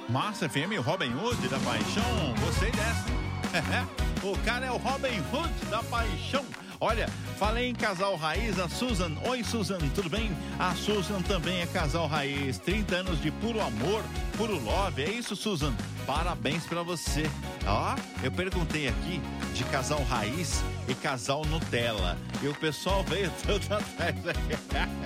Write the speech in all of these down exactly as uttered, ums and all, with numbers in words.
Massa F M, Robin Hood da Paixão. Gostei dessa, hein? O cara é o Robin Hood da Paixão. Olha, falei em casal raiz, a Susan. Oi, Susan, tudo bem? A Susan também é casal raiz. trinta anos de puro amor, puro love. É isso, Susan? Parabéns pra você. Ó, eu perguntei aqui de casal raiz e casal Nutella. E o pessoal veio todo atrás aqui.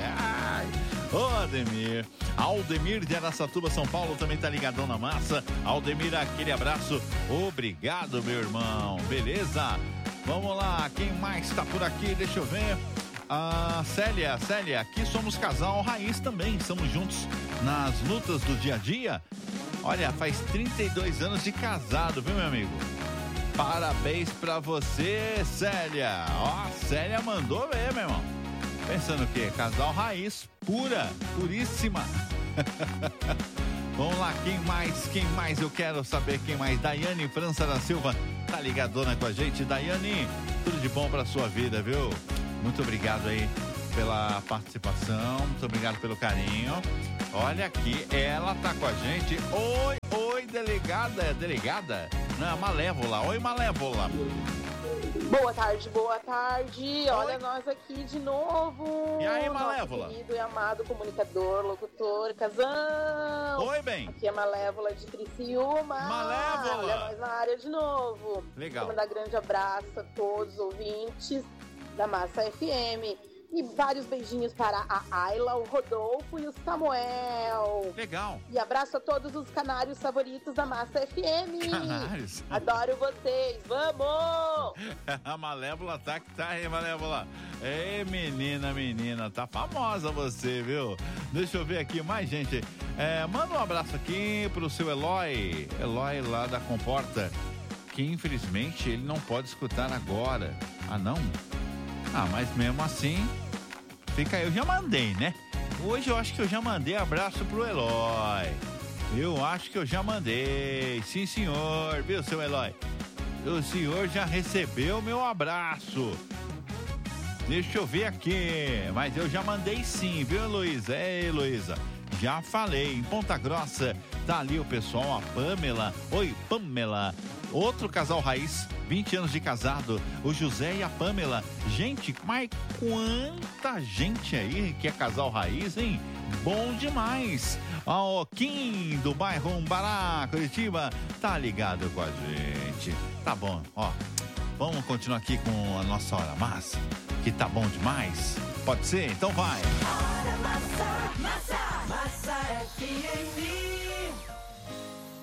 Ô, Ademir. Aldemir de Araçatuba, São Paulo, também tá ligadão na massa. Aldemir, aquele abraço. Obrigado, meu irmão. Beleza? Vamos lá, quem mais tá por aqui? Deixa eu ver. Ah, Célia, Célia, aqui somos casal raiz também. Estamos juntos nas lutas do dia a dia. Olha, faz trinta e dois anos de casado, viu, meu amigo? Parabéns pra você, Célia. Ó, Célia mandou ver, meu irmão. Pensando o quê? Casal raiz, pura, puríssima. Vamos lá, quem mais? Quem mais? Eu quero saber quem mais. Daiane França da Silva tá ligadona com a gente. Daiane, tudo de bom pra sua vida, viu? Muito obrigado aí pela participação, muito obrigado pelo carinho. Olha aqui, ela tá com a gente. Oi, oi, delegada, é delegada? Não, é Malévola. Oi, Malévola. Boa tarde, boa tarde. Olha nós aqui de novo. E aí, Malévola? Nosso querido e amado comunicador, locutor, casão. Oi, bem. Aqui é Malévola de Criciúma. Malévola. Olha nós na área de novo. Legal. Quero mandar grande abraço a todos os ouvintes da Massa F M. E vários beijinhos para a Ayla, o Rodolfo e o Samuel. Legal. E abraço a todos os canários favoritos da Massa F M. Canários? Adoro vocês. Vamos! A Malévola tá que tá aí, Malévola. Ei, menina, menina, tá famosa você, viu? Deixa eu ver aqui mais gente. É, manda um abraço aqui pro seu Eloy. Eloy lá da Comporta, que infelizmente ele não pode escutar agora. Ah, não? Ah, mas mesmo assim, fica aí, eu já mandei, né? Hoje eu acho que eu já mandei abraço pro Eloy. Eu acho que eu já mandei. Sim, senhor, viu, seu Eloy? O senhor já recebeu meu abraço. Deixa eu ver aqui. Mas eu já mandei sim, viu, Heloísa? É, Heloísa, já falei. Em Ponta Grossa, tá ali o pessoal, a Pamela. Oi, Pamela. Outro casal raiz, vinte anos de casado, o José e a Pamela. Gente, mas quanta gente aí que é casal raiz, hein? Bom demais. Ó, o Kim do bairro Umbará, Curitiba, tá ligado com a gente. Tá bom, ó. Vamos continuar aqui com a nossa Hora Massa, que tá bom demais. Pode ser? Então vai. Hora Massa, Massa, Massa F M.